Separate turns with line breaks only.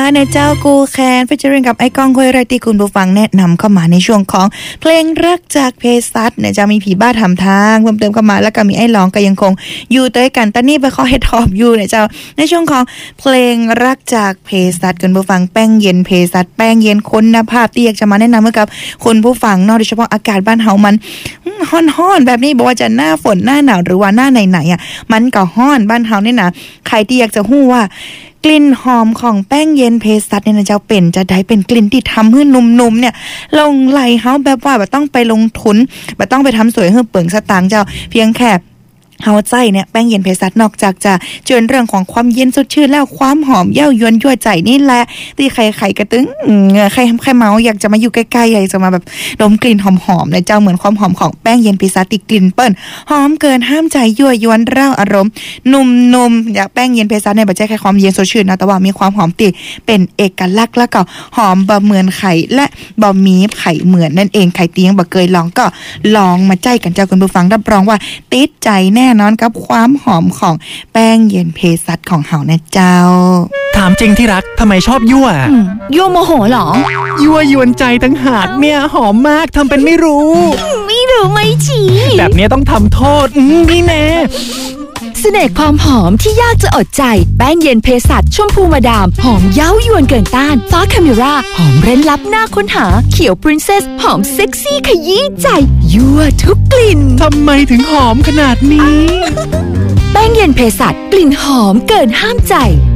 เนี่ยเจ้ากูแคนฟิชเชอริงกับไอ้ก้องห้วยไร่ที่คุณผู้ฟังแนะนำเข้ามาในช่วงของเพลงรักจากเภสัชเนี่ยจะมีผีบ้าทำทางเพิ่มเติมเข้ามาแล้วก็มีไอ้ร้องก็ยังคงอยู่ด้วยกันตอนนี้ไปขอให้ทอบอยู่เนี่ยเจ้าในช่วงของเพลงรักจากเภสัชคุณผู้ฟังแป้งเย็นเภสัชแป้งเย็นคุณภาพที่อยากจะมาแนะนำให้กับคุณผู้ฟังเนาะโดยเฉพาะอากาศบ้านเฮามันฮ้อนๆแบบนี้บอกว่าจะหน้าฝนหน้าหนาวหรือว่าหน้าไหนๆอ่ะมันก็ฮ้อนบ้านเฮาเนี่ยนะใครที่อยากจะฮู้ว่ากลิ่นหอมของแป้งเย็นเภสัชเนี่ยนะเจ้าเป็นจะได้เป็นกลิ่นที่ทำให้หนุ่มๆเนี่ยลงไหลเฮาแบบว่าบ่ต้องไปลงทุนบ่ต้องไปทำสวยให้เปิ่งสตางค์เจ้าเพียงแค่เฮาใจเนี่ยแป้งเย็นเภสัชนอกจากจะเจือนเรื่องของความเย็นสดชื่นแล้วความหอมเย้ายวนยั่วใจนี่แหละที่ใครๆกระตึงใครเมาอยากจะมาอยู่ใกล้ๆอยากจะมาแบบดมกลิ่นหอมๆเนี่ยเจ้าเหมือนความหอมของแป้งเย็นเภสัชติกลิ่นเปิ้นหอมเกินห้ามใจยั่วยวนเร่าอารมณ์นุ่มๆอย่างแป้งเย็นเภสัชเนี่ยบ่ใช่แค่ความเย็นสดชื่นนะแต่ว่ามีความหอมติเป็นเอกลักษณ์แล้วก็หอมบ่เหมือนไข่และบ่มีไข่เหมือนนั่นเองไข่เตียงบ่เคยลองก็ลองมาใจกันเจ้าคุณผู้ฟังรับรองว่าติดใจแน่นอนกับความหอมของแป้งเย็นเภสัชของเฮานะเจ้า
ถามจริงที่รักทำไมชอบยั่ว
ยั่วโมโหเหรอ
ยั่วยวนใจทั้งหากเนี่ยหอมมากทำเป็นไม่รู้
ไม่ชี้
แบบนี้ต้องทำโทษนี่แน่
เสน่ห์ความหอมที่ยากจะอดใจแป้งเย็นเภสัชชมพูมาดามหอมเย้ายวนเกินต้านฟ้าคาเมราหอมเร้นลับน่าค้นหาเขียวปรินเซสหอมเซ็กซี่ขยี้ใจยั่วทุกกลิ่น
ทำไมถึงหอมขนาดนี้
แป้งเย็นเภสัชกลิ่นหอมเกินห้ามใจ